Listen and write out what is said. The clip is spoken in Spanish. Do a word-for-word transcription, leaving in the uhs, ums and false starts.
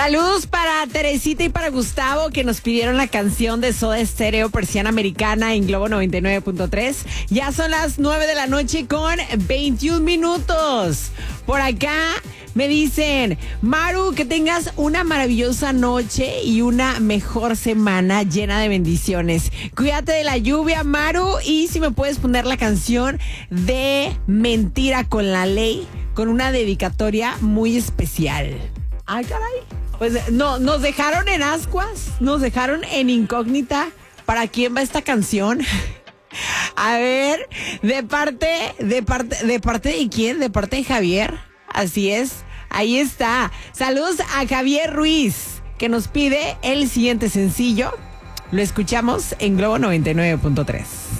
Saludos para Teresita y para Gustavo, que nos pidieron la canción de Soda Stereo, Persiana Americana, en Globo noventa y nueve punto tres. Ya son las nueve de la noche con veintiún minutos. Por acá me dicen, Maru, que tengas una maravillosa noche y una mejor semana llena de bendiciones. Cuídate de la lluvia, Maru, y si me puedes poner la canción de Mentira con la Ley, con una dedicatoria muy especial. Ay, caray. Pues no, nos dejaron en ascuas, nos dejaron en incógnita. ¿Para quién va esta canción? A ver, de parte, de parte, de parte de quién, de parte de Javier. Así es, ahí está. Saludos a Javier Ruiz, que nos pide el siguiente sencillo. Lo escuchamos en Globo noventa y nueve punto tres.